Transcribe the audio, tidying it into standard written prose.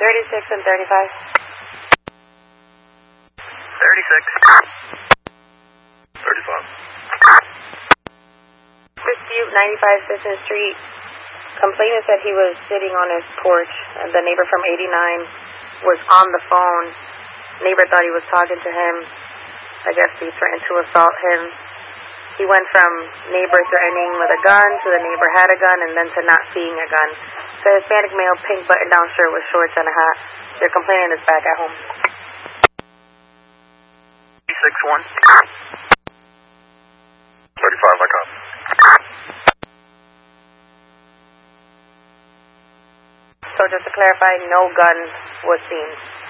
36 and 35. 36. 35. Dispute 95 Sisson Street. Complainant said he was sitting on his porch, and the neighbor from 89 was on the phone. Neighbor thought he was talking to him. I guess he threatened to assault him. He went from neighbor threatening with a gun to the neighbor had a gun and then to not seeing a gun. The Hispanic male, pink button-down shirt with shorts and a hat. Your complainant is back at home. 6-1. 35, I copy. So just to clarify, no gun was seen.